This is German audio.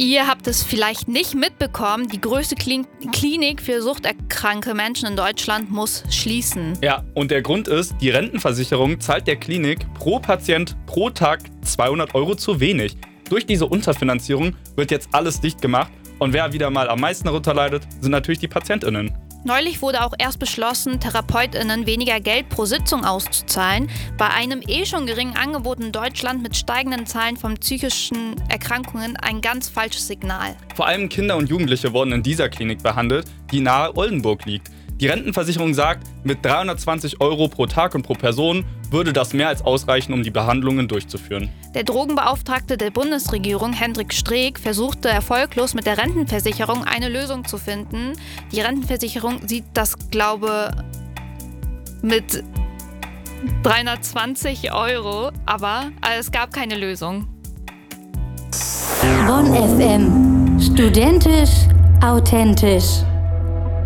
Ihr habt es vielleicht nicht mitbekommen, die größte Klinik für suchterkrankte Menschen in Deutschland muss schließen. Ja, und der Grund ist, die Rentenversicherung zahlt der Klinik pro Patient pro Tag 200 € zu wenig. Durch diese Unterfinanzierung wird jetzt alles dicht gemacht und wer wieder mal am meisten darunter leidet, sind natürlich die PatientInnen. Neulich wurde auch erst beschlossen, TherapeutInnen weniger Geld pro Sitzung auszuzahlen. Bei einem schon geringen Angebot in Deutschland mit steigenden Zahlen von psychischen Erkrankungen ein ganz falsches Signal. Vor allem Kinder und Jugendliche wurden in dieser Klinik behandelt, die nahe Oldenburg liegt. Die Rentenversicherung sagt, mit 320 € pro Tag und pro Person würde das mehr als ausreichen, um die Behandlungen durchzuführen. Der Drogenbeauftragte der Bundesregierung, Hendrik Streeck, versuchte erfolglos mit der Rentenversicherung eine Lösung zu finden. Die Rentenversicherung sieht das, mit 320 €, aber es gab keine Lösung. Bonn FM. Studentisch, authentisch.